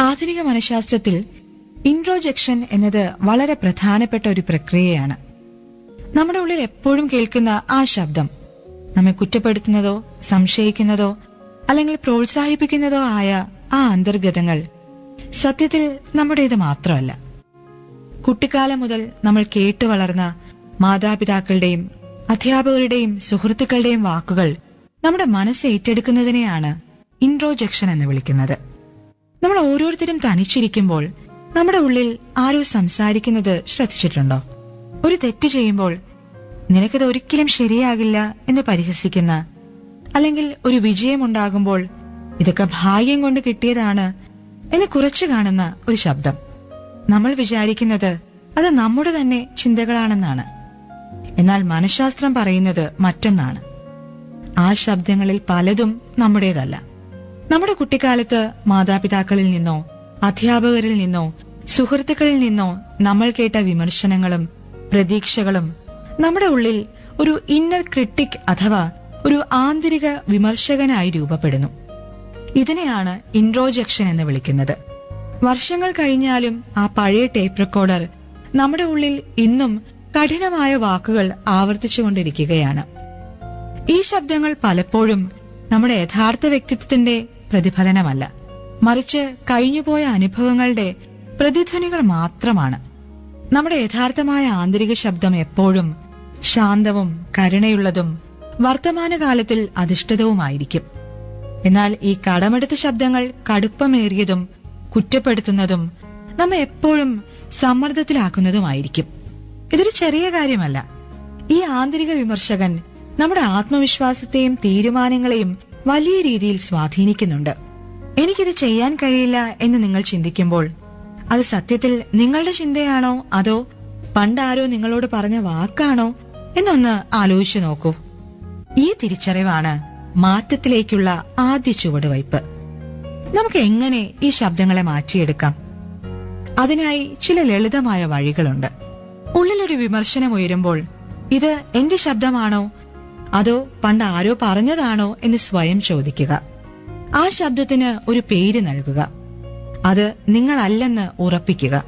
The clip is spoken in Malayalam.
ആധുനിക മനഃശാസ്ത്രത്തിൽ ഇൻട്രോജെക്ഷൻ എന്നത് വളരെ പ്രധാനപ്പെട്ട ഒരു പ്രക്രിയയാണ്. നമ്മുടെ ഉള്ളിൽ എപ്പോഴും കേൾക്കുന്ന ആ ശബ്ദം നമ്മെ കുറ്റപ്പെടുത്തുന്നതോ സംശയിക്കുന്നതോ അല്ലെങ്കിൽ പ്രോത്സാഹിപ്പിക്കുന്നതോ ആയ ആ അന്തർഗതങ്ങൾ സത്യത്തിൽ നമ്മുടേത് മാത്രമല്ല. കുട്ടിക്കാലം മുതൽ നമ്മൾ കേട്ടു വളർന്ന മാതാപിതാക്കളുടെയും അധ്യാപകരുടെയും സുഹൃത്തുക്കളുടെയും വാക്കുകൾ നമ്മുടെ മനസ്സ് ഏറ്റെടുക്കുന്നതിനെയാണ് ഇൻട്രോജെക്ഷൻ എന്ന് വിളിക്കുന്നത്. നമ്മൾ ഓരോരുത്തരും തനിച്ചിരിക്കുമ്പോൾ നമ്മുടെ ഉള്ളിൽ ആരോ സംസാരിക്കുന്നത് ശ്രദ്ധിച്ചിട്ടുണ്ടോ? ഒരു തെറ്റ് ചെയ്യുമ്പോൾ നിനക്കിത് ഒരിക്കലും ശരിയാകില്ല എന്ന് പരിഹസിക്കുന്ന, അല്ലെങ്കിൽ ഒരു വിജയമുണ്ടാകുമ്പോൾ ഇതൊക്കെ ഭാഗ്യം കൊണ്ട് കിട്ടിയതാണ് എന്ന് കുറച്ചു കാണുന്ന ഒരു ശബ്ദം. നമ്മൾ വിചാരിക്കുന്നത് അത് നമ്മുടെ തന്നെ ചിന്തകളാണെന്നാണ്. എന്നാൽ മനഃശാസ്ത്രം പറയുന്നത് മറ്റൊന്നാണ്. ആ ശബ്ദങ്ങളിൽ പലതും നമ്മുടേതല്ല. നമ്മുടെ കുട്ടിക്കാലത്ത് മാതാപിതാക്കളിൽ നിന്നോ അധ്യാപകരിൽ നിന്നോ സുഹൃത്തുക്കളിൽ നിന്നോ നമ്മൾ കേട്ട വിമർശനങ്ങളും പ്രതീക്ഷകളും നമ്മുടെ ഉള്ളിൽ ഒരു ഇന്നർ ക്രിട്ടിക് അഥവാ ഒരു ആന്തരിക വിമർശകനായി രൂപപ്പെടുന്നു. ഇതിനെയാണ് ഇൻട്രോജെക്ഷൻ എന്ന് വിളിക്കുന്നത്. വർഷങ്ങൾ കഴിഞ്ഞാലും ആ പഴയ ടേപ്പ് റെക്കോർഡർ നമ്മുടെ ഉള്ളിൽ ഇന്നും കഠിനമായ വാക്കുകൾ ആവർത്തിച്ചുകൊണ്ടിരിക്കുകയാണ്. ഈ ശബ്ദങ്ങൾ പലപ്പോഴും നമ്മുടെ യഥാർത്ഥ വ്യക്തിത്വത്തിന്റെ പ്രതിഫലനമല്ല, മറിച്ച് കഴിഞ്ഞുപോയ അനുഭവങ്ങളുടെ പ്രതിധ്വനികൾ മാത്രമാണ്. നമ്മുടെ യഥാർത്ഥമായ ആന്തരിക ശബ്ദം എപ്പോഴും ശാന്തവും കരുണയുള്ളതും വർത്തമാനകാലത്തിൽ അധിഷ്ഠിതവുമായിരിക്കും. എന്നാൽ ഈ കടമെടുത്ത ശബ്ദങ്ങൾ കടുപ്പമേറിയതും കുറ്റപ്പെടുത്തുന്നതും നമ്മെ എപ്പോഴും സമ്മർദ്ദത്തിലാക്കുന്നതുമായിരിക്കും. ഇതൊരു ചെറിയ കാര്യമല്ല. ഈ ആന്തരിക വിമർശകൻ നമ്മുടെ ആത്മവിശ്വാസത്തെയും തീരുമാനങ്ങളെയും വലിയ രീതിയിൽ സ്വാധീനിക്കുന്നുണ്ട്. എനിക്കിത് ചെയ്യാൻ കഴിയില്ല എന്ന് നിങ്ങൾ ചിന്തിക്കുമ്പോൾ അത് സത്യത്തിൽ നിങ്ങളുടെ ചിന്തയാണോ അതോ പണ്ടാരോ നിങ്ങളോട് പറഞ്ഞ വാക്കാണോ എന്നൊന്ന് ആലോചിച്ചു നോക്കൂ. ഈ തിരിച്ചറിവാണ് മാറ്റത്തിലേക്കുള്ള ആദ്യ ചുവടുവയ്പ്. നമുക്ക് എങ്ങനെ ഈ ശബ്ദങ്ങളെ മാറ്റിയെടുക്കാം? അതിനായി ചില ലളിതമായ വഴികളുണ്ട്. ഉള്ളിലൊരു വിമർശനം ഉയരുമ്പോൾ ഇത് എന്റെ ശബ്ദമാണോ അതോ പണ്ട് ആരോ പറഞ്ഞതാണോ എന്ന് സ്വയം ചോദിക്കുക. ആ ശബ്ദത്തിന് ഒരു പേര് നൽകുക. അത് നിങ്ങളല്ലെന്ന് ഉറപ്പിക്കുക.